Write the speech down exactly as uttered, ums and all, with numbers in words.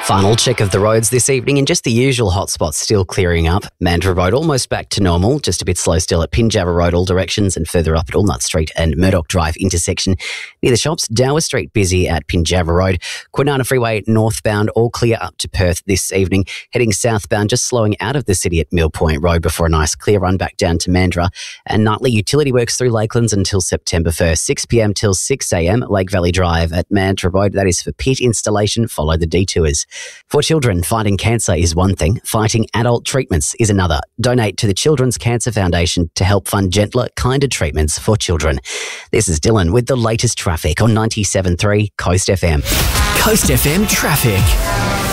Final check of the roads this evening, and just the usual hotspots still clearing up. Mandurah Road almost back to normal, just a bit slow still at Pinjarra Road all directions, and further up at Allnut Street and Murdoch Drive intersection. Near the shops, Dower Street busy at Pinjarra Road. Kwinana Freeway northbound all clear up to Perth this evening. Heading southbound, just slowing out of the city at Mill Point Road before a nice clear run back down to Mandurah. And nightly utility works through Lakelands until September first, six p m till six a m Lake Valley Drive at Mandurah Road. That is for pit installation. Follow the detours. For children, fighting cancer is one thing. Fighting adult treatments is another. Donate to the Children's Cancer Foundation to help fund gentler, kinder treatments for children. This is Dylan with the latest traffic on ninety-seven point three Coast F M. Coast F M traffic.